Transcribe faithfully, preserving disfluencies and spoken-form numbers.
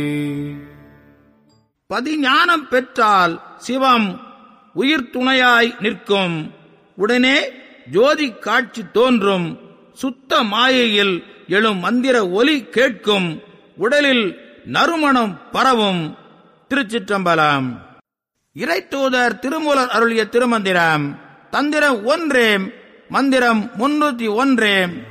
பதிஞானம் பெற்றால் சிவம் உயிர் துணையாய் நிற்கும். உடனே ஜோதி காட்சி தோன்றும். சுத்த மாயையில் எழும் மந்திர ஒலி கேட்கும். உடலில் நறுமணம் பரவும். திருச்சிற்றம்பலம். இறைத்தூதர் திருமூலர் அருளிய திருமந்திரம். தந்திரம் ஒன்றே, மந்திரம் முன்னூத்தி ஒன்றே.